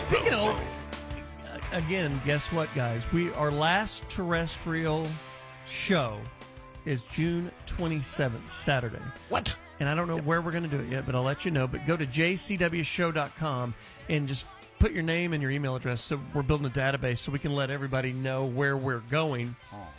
Speaking of, again, guess what, guys? Our last terrestrial show is June 27th, Saturday. What? And I don't know where we're going to do it yet, but I'll let you know. But go to jcwshow.com and just put your name and your email address. So we're building a database so we can let everybody know where we're going.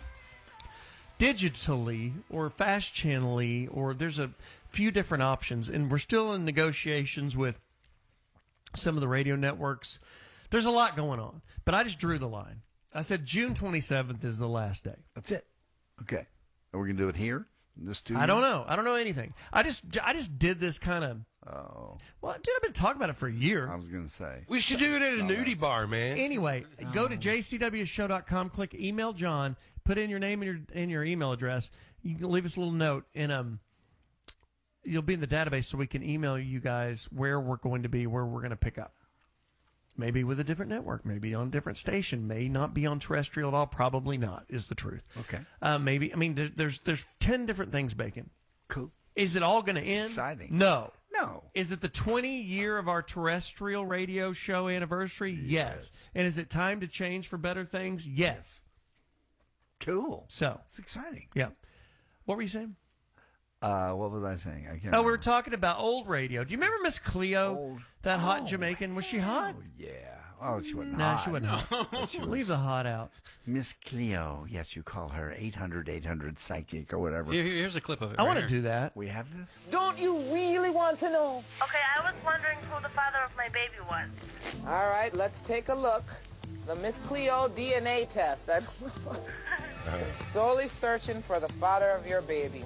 Digitally or fast channelly, or there's a few different options. And we're still in negotiations with some of the radio networks. There's a lot going on. But I just drew the line. I said June 27th is the last day. That's it. Okay. Are we going to do it here? In this studio? I don't know. I don't know anything. I just did this kind of. Oh. Well, dude, I've been talking about it for a year. I was going to say. We should do it at a nudie bar, man. Anyway, go to jcwshow.com, click email John, put in your name and your email address. You can leave us a little note, and you'll be in the database so we can email you guys where we're going to be, where we're going to pick up. Maybe with a different network, maybe on a different station, may not be on terrestrial at all, probably not, is the truth. Okay. Maybe, I mean, there's 10 different things, Bacon. Cool. Is it all going to end? Exciting. No. No. Is it the 20-year of our terrestrial radio show anniversary? Yes. And is it time to change for better things? Yes. Cool. So. It's exciting. Yeah. What were you saying? What was I saying? I can't we remember. were talking about old radio. Do you remember Miss Cleo, that hot Jamaican? Was she hot? Oh, yeah. Oh, she wasn't No, hot. she wasn't hot. But she Leave was the hot out. Miss Cleo. Yes, you call her 800 psychic or whatever. Here's a clip of it. I want to do that. We have this? Don't you really want to know? Okay, I was wondering who the father of my baby was. All right, let's take a look. The Miss Cleo DNA test. I'm solely searching for the father of your baby.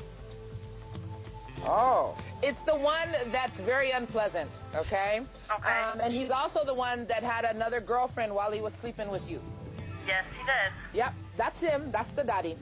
Oh, it's the one that's very unpleasant, okay? Okay. And he's also the one that had another girlfriend while he was sleeping with you. Yes, he did. Yep, that's him. That's the daddy.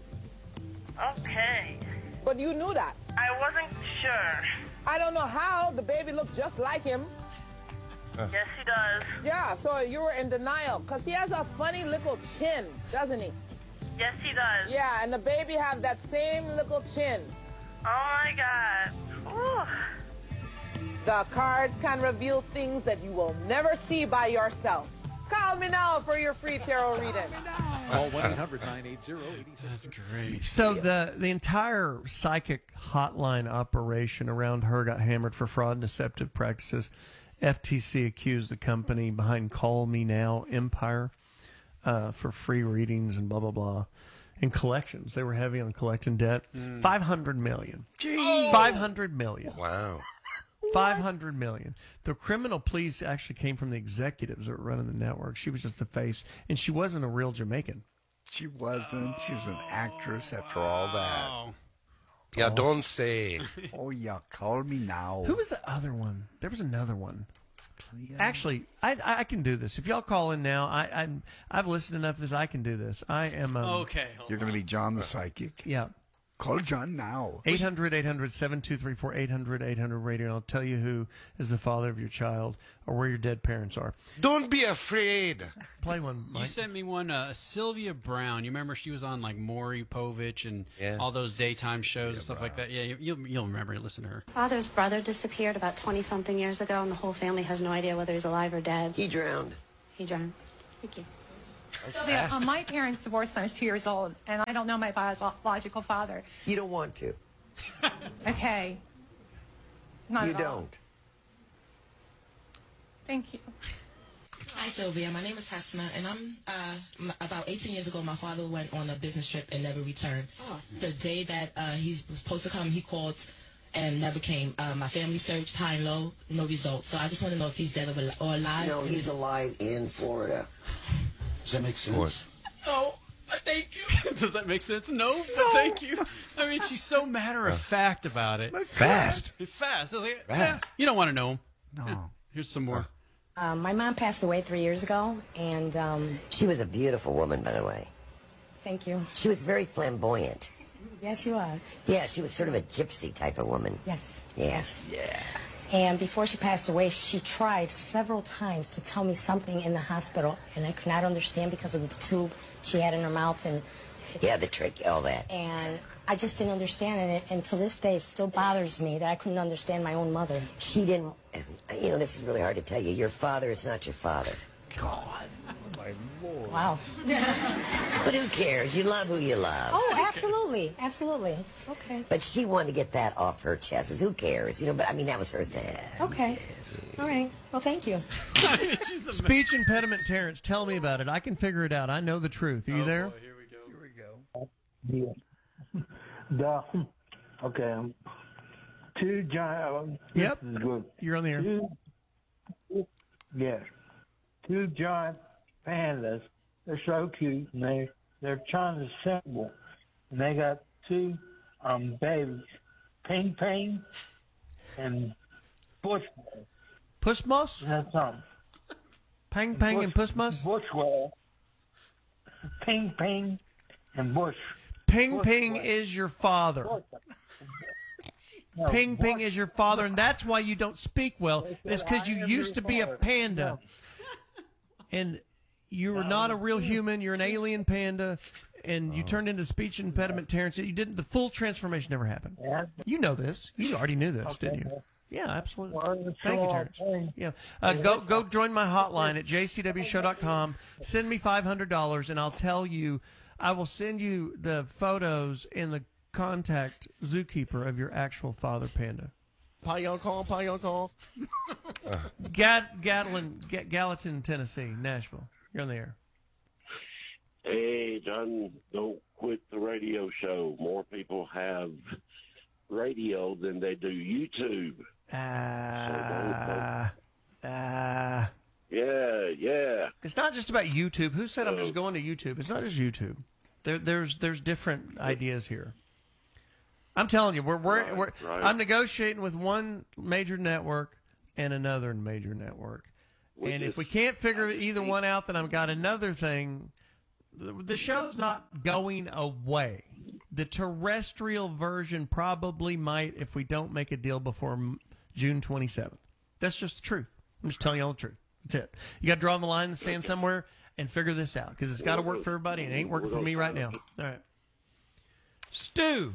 Okay. But you knew that. I wasn't sure. I don't know how. The baby looks just like him. Yes, he does. Yeah, so you were in denial because he has a funny little chin, doesn't he? Yes, he does. Yeah, and the baby have that same little chin. Oh, my God. Ooh. The cards can reveal things that you will never see by yourself. Call me now for your free tarot reading. Call 1-800-980-86. That's great. So the entire psychic hotline operation around her got hammered for fraud and deceptive practices. FTC accused the company behind Call Me Now Empire for free readings and blah, blah, blah. And collections. They were heavy on collecting debt. $500 million. Jeez. $500 million. Wow. $500 million. The criminal pleas actually came from the executives that were running the network. She was just the face, and she wasn't a real Jamaican. She wasn't. She was an actress after all that. Oh. Yeah, don't say. Oh, yeah. Call me now. Who was the other one? There was another one. Cleo. Actually, I can do this. If y'all call in now, I've listened enough to this. I can do this. I am. Okay. You're going to be John the Psychic. Yeah. Call John now. 800-800-7234, 800-800-radio. And I'll tell you who is the father of your child or where your dead parents are. Don't be afraid. Play one, Mike. You sent me one, Sylvia Brown. You remember she was on like Maury Povich and Yeah. all those daytime shows and stuff like that. Yeah, you'll remember. Listen to her. Father's brother disappeared about 20-something years ago, and the whole family has no idea whether he's alive or dead. He drowned. He drowned. Thank you. Sylvia, my parents divorced when I was 2 years old, and I don't know my biological father. You don't want to. Okay. Not You at all. don't. Thank you. Hi, Sylvia. My name is Hasna, and I'm about 18 years ago, my father went on a business trip and never returned. The day that he's supposed to come, he called and never came. My family searched high and low, no results. So I just want to know if he's dead or alive. No, he's alive in Florida. Does that make sense? Oh, thank you. Does that make sense? No, but thank you. I mean, she's so matter of fact about it. Fast. Fast. Like, yeah, you don't want to know him. No. Here's some more. My mom passed away 3 years ago, and She was a beautiful woman, by the way. thank you. She was very flamboyant. Yes, she was. Yeah, she was sort of a gypsy type of woman. Yes. Yes. Yeah. And before she passed away, she tried several times to tell me something in the hospital, and I could not understand because of the tube she had in her mouth, and Yeah, the trick, all that. and I just didn't understand it. And to this day, it still bothers me that I couldn't understand my own mother. She didn't And, this is really hard to tell you. Your father is not your father. God, my Lord. Wow. But who cares? You love who you love. Oh, absolutely. Absolutely. Okay. But she wanted to get that off her chest. Who cares? But I mean, that was her thing. Okay. All right. Well, thank you. Speech impediment Terrence, tell me about it. I can figure it out. I know the truth. Are you there? Boy, here we go. Yeah. Okay. Two giant. Yep. This is good. You're on the air. Yes. Two giant pandas. They're so cute, and they're trying to assemble. And they got two babies, Ping Ping and Bushwell. Pussmoss? That's something. Pang Pang and Pussmoss? Bushwell. Ping Ping and Bush. Ping Ping is your father. No, Ping Ping is your father, and that's why you don't speak well. It's because you used to be a panda. And you were not a real human. You're an alien panda, and you turned into speech impediment Terrence. You didn't. The full transformation never happened. You know this. You already knew this, didn't you? Yeah, absolutely. Thank you, Terrence. Yeah, go join my hotline at jcwshow.com. Send me $500, and I'll tell you. I will send you the photos and the contact zookeeper of your actual father panda. Gallatin, Gallatin, Tennessee, Nashville. You're on the air. Hey, John, don't quit the radio show. More people have radio than they do YouTube. Yeah. It's not just about YouTube. Who said I'm just going to YouTube? It's not just YouTube. There's different ideas here. I'm telling you, we're I'm negotiating with one major network and another major network. And if we can't figure either one out, then I've got another thing. The show's not going away. The terrestrial version probably might if we don't make a deal before June 27th. That's just the truth. I'm just telling you all the truth. That's it. You got to draw the line in the sand somewhere and figure this out because it's got to work for everybody and it ain't working for me right now. All right. Stu.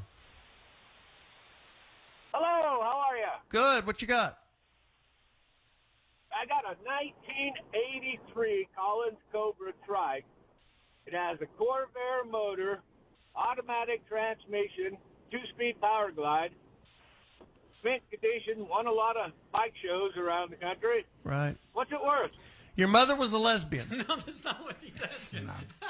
Hello, how are you? Good. What you got? I got a 1983 Collins Cobra trike. It has a Corvair motor, automatic transmission, 2-speed power glide. Mint condition, won a lot of bike shows around the country. Right. What's it worth? Your mother was a lesbian. No, that's not what he said.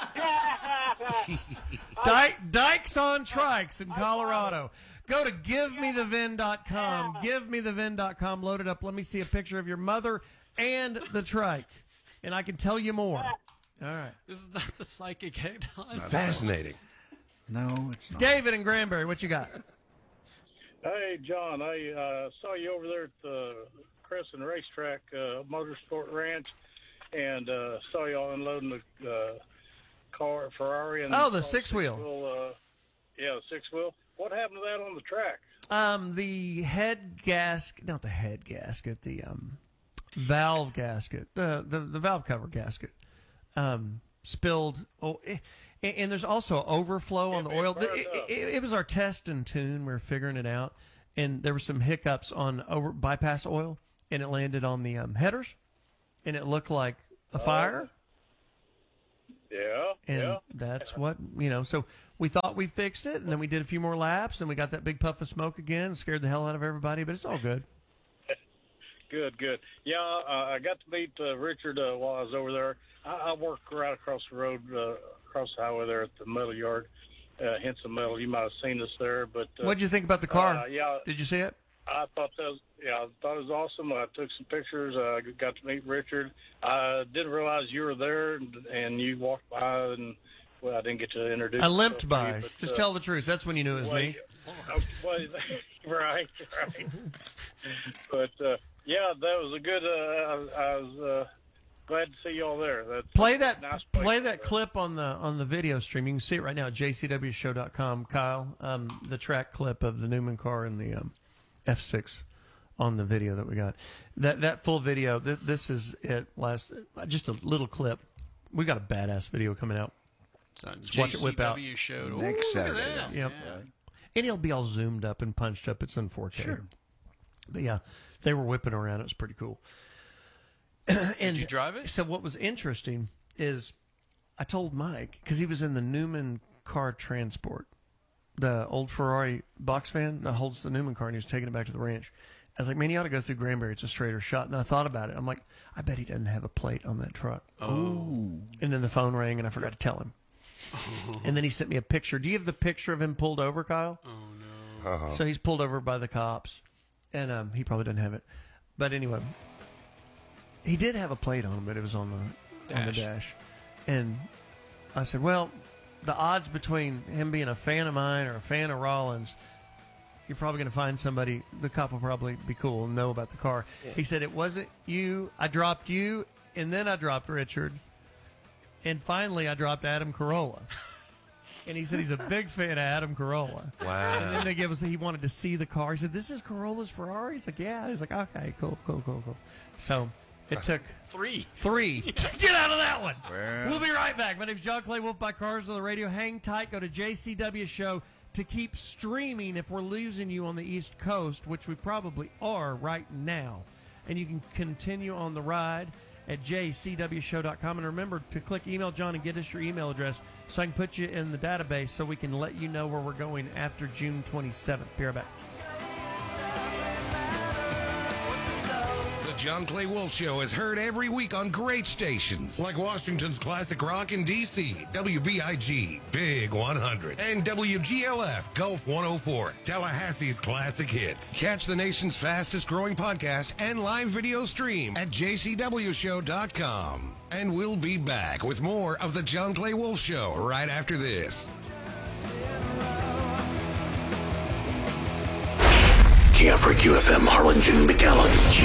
Dykes on Trikes in Colorado. Go to givemethevin.com. Givemethevin.com. Load it up. Let me see a picture of your mother and the trike, and I can tell you more. All right. This is not the psychic head on. Fascinating. No, it's not. David and Granbury, what you got? Hey, John, I saw you over there at the Crescent Racetrack Motorsport Ranch and saw y'all unloading the car, Ferrari. And the six-wheel. Yeah, the six-wheel. What happened to that on the track? The head gasket, not the head gasket, the valve gasket, the valve cover gasket spilled. And there's also overflow on the oil. It was our test and tune. We were figuring it out. And there were some hiccups on bypass oil, and it landed on the headers, and it looked like a fire. Yeah. And that's what, so we thought we fixed it, and then we did a few more laps, and we got that big puff of smoke again, scared the hell out of everybody, but it's all good. Good. Yeah, I got to meet Richard while I was over there. I work right across the road, across the highway there at the metal yard, Henson Metal. You might have seen us there. But what'd you think about the car? Yeah, did you see it? I thought it was awesome. I took some pictures. I got to meet Richard. I didn't realize you were there, and you walked by, and I didn't get to introduce. I limped by. You, but, just tell the truth. That's when you knew it was me. Right. But yeah, that was a good. I was glad to see you all there. Play that nice clip on the video stream. You can see it right now at jcwshow.com. Kyle, the track clip of the Newman car and the F6 on the video that we got. That full video. This is it. Just a little clip. We got a badass video coming out. Let's watch it whip out. Show. Next Saturday. Yep. And it'll be all zoomed up and punched up. It's in 4K. Sure. But yeah, they were whipping around. It was pretty cool. And did you drive it? So what was interesting is I told Mike, because he was in the Newman car transport, the old Ferrari box van that holds the Newman car, and he was taking it back to the ranch. I was like, man, he ought to go through Granbury. It's a straighter shot. And I thought about it. I'm like, I bet he doesn't have a plate on that truck. Oh. And then the phone rang, and I forgot to tell him. And then he sent me a picture. Do you have the picture of him pulled over, Kyle? Oh, no. Uh-huh. So he's pulled over by the cops, and he probably doesn't have it. But anyway, he did have a plate on him, but it was on the dash. And I said, well, the odds between him being a fan of mine or a fan of Rollins, you're probably going to find somebody, the cop will probably be cool and know about the car. Yeah. He said, it wasn't you. I dropped you, and then I dropped Richard. And finally, I dropped Adam Carolla. And he said he's a big fan of Adam Carolla. Wow. And then they gave us, he wanted to see the car. He said, this is Carolla's Ferrari? He's like, yeah. He's like, okay, cool. So it took three to get out of that one. Well. We'll be right back. My name's John Clay Wolf by Cars on the Radio. Hang tight. Go to JCW Show to keep streaming if we're losing you on the East Coast, which we probably are right now. And you can continue on the ride at jcwshow.com. And remember to click Email John and get us your email address so I can put you in the database so we can let you know where we're going after June 27th. Be right back. The John Clay Wolf Show is heard every week on great stations like Washington's Classic Rock in D.C., WBIG, Big 100, and WGLF, Gulf 104, Tallahassee's Classic Hits. Catch the nation's fastest growing podcast and live video stream at jcwshow.com. And we'll be back with more of the John Clay Wolf Show right after this. KFRQ FM, Harlingen, McAllen,